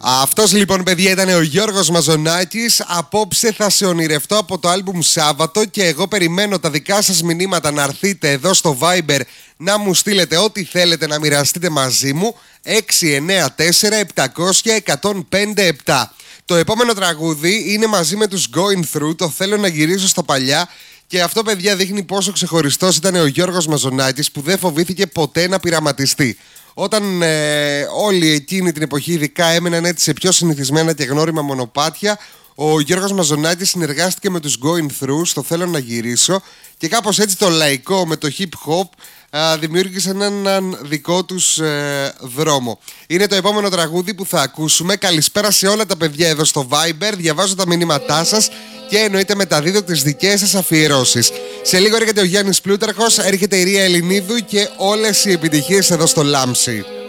Αυτός λοιπόν, παιδιά, ήταν ο Γιώργος Μαζονάκης. Απόψε θα σε ονειρευτώ από το άλμπουμ Σάββατο. Και εγώ περιμένω τα δικά σας μηνύματα να έρθετε εδώ στο Viber να μου στείλετε ό,τι θέλετε να μοιραστείτε μαζί μου. 694-700-1057. Το επόμενο τραγούδι είναι μαζί με τους Going Through. Το θέλω να γυρίσω στα παλιά. Και αυτό, παιδιά, δείχνει πόσο ξεχωριστός ήταν ο Γιώργος Μαζονάκης, που δεν φοβήθηκε ποτέ να πειραματιστεί. Όταν όλοι εκείνη την εποχή ειδικά έμεναν έτσι σε πιο συνηθισμένα και γνώριμα μονοπάτια, ο Γιώργος Μαζονάκης συνεργάστηκε με τους Going Through στο Θέλω να γυρίσω και κάπως έτσι το λαϊκό με το hip hop δημιούργησαν έναν δικό τους δρόμο. Είναι το επόμενο τραγούδι που θα ακούσουμε. Καλησπέρα σε όλα τα παιδιά εδώ στο Viber. Διαβάζω τα μηνύματά σας και εννοείται μεταδίδω τις δικές σας αφιερώσεις. Σε λίγο έρχεται ο Γιάννης Πλούταρχος, έρχεται η Ρία Ελληνίδου και όλες οι επιτυχίες εδώ στο Λάμψη.